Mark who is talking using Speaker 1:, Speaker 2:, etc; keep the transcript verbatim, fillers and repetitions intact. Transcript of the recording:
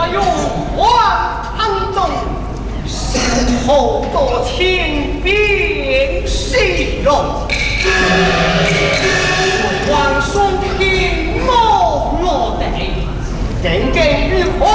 Speaker 1: 我用黄汤中，身后多情并形容。王松平莫落泪，人间如何